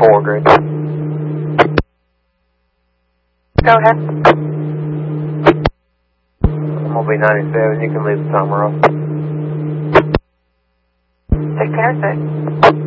4, Greg. Go ahead. I'm going to be 97. You can leave the timer off. 1606.